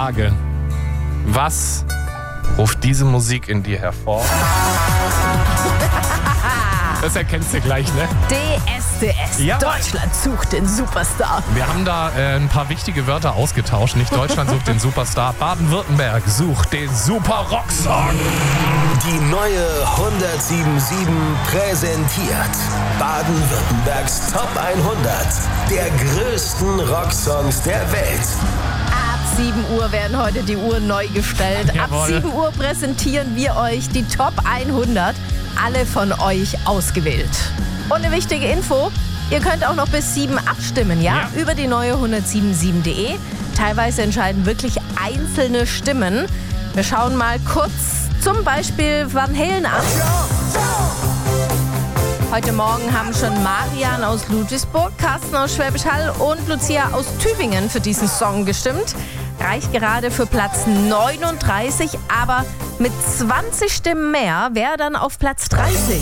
Frage. Was ruft diese Musik in dir hervor? Das erkennst du gleich, ne? DSDS. Ja. Deutschland sucht den Superstar. Wir haben da ein paar wichtige Wörter ausgetauscht. Nicht Deutschland sucht den Superstar, Baden-Württemberg sucht den Super-Rock-Song. Die neue 107.7 präsentiert Baden-Württembergs Top 100 der größten Rocksongs der Welt. Ab 7 Uhr werden heute die Uhren neu gestellt. Jawohl. Ab 7 Uhr präsentieren wir euch die Top 100. Alle von euch ausgewählt. Und eine wichtige Info, ihr könnt auch noch bis 7 abstimmen, ja? Über die neue 107.7.de. Teilweise entscheiden wirklich einzelne Stimmen. Wir schauen mal kurz zum Beispiel Van Halen an. Heute Morgen haben schon Marian aus Ludwigsburg, Carsten aus Schwäbisch Hall und Lucia aus Tübingen für diesen Song gestimmt. Reicht gerade für Platz 39, aber mit 20 Stimmen mehr wäre dann auf Platz 30.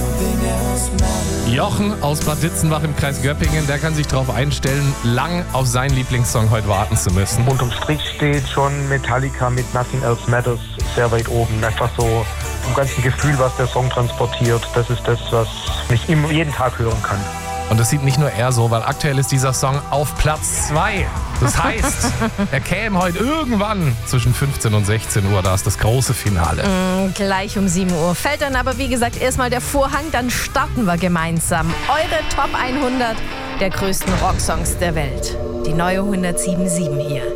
Jochen aus Bad Ditzenbach im Kreis Göppingen, der kann sich darauf einstellen, lang auf seinen Lieblingssong heute warten zu müssen. Unterm Strich steht schon Metallica mit Nothing Else Matters sehr weit oben. Einfach so im ganzen Gefühl, was der Song transportiert. Das ist das, was ich jeden Tag hören kann. Und das sieht nicht nur er so, weil aktuell ist dieser Song auf Platz 2. Das heißt, er käme heute irgendwann zwischen 15 und 16 Uhr. Da ist das große Finale. Gleich um 7 Uhr. Fällt dann aber, wie gesagt, erstmal der Vorhang, dann starten wir gemeinsam. Eure Top 100 der größten Rocksongs der Welt. Die neue 107.7 hier.